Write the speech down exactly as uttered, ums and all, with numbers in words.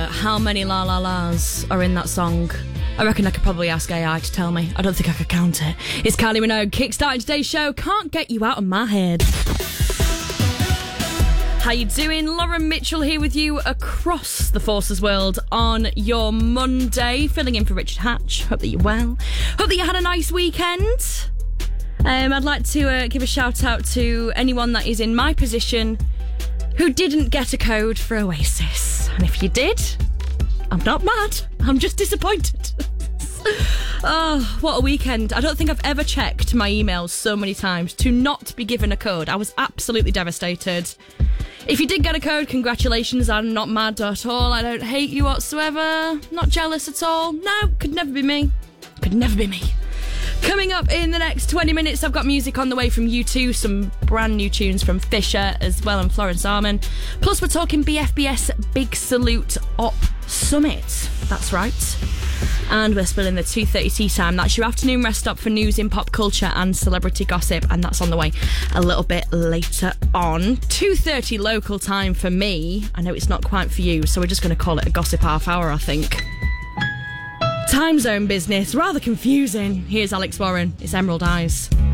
how many La La Las are in that song. I reckon I could probably ask A I to tell me. I don't think I could count it. It's Kylie Minogue, kickstarting today's show. Can't get you out of my head. How you doing? Lauren Mitchell here with you across the Forces world on your Monday, filling in for Richard Hatch. Hope that you're well. Hope that you had a nice weekend. Um, I'd like to uh, give a shout out to anyone that is in my position who didn't get a code for Oasis. And if you did, I'm not mad. I'm just disappointed. Oh, what a weekend. I don't think I've ever checked my emails so many times to not be given a code. I was absolutely devastated. If you did get a code, congratulations. I'm not mad at all. I don't hate you whatsoever. Not jealous at all. No, could never be me. Could never be me. Coming up in the next twenty minutes, I've got music on the way from U two, some brand new tunes from Fisher as well and Florence Arman. Plus, we're talking B F B S Big Salute Op Summit. That's right. And we're spilling the two thirty tea time. That's your afternoon rest stop for news in pop culture and celebrity gossip, and that's on the way a little bit later on. two thirty local time for me. I know it's not quite for you, so we're just going to call it a gossip half hour, I think. Time zone business, rather confusing. Here's Alex Warren. It's Emerald Eyes.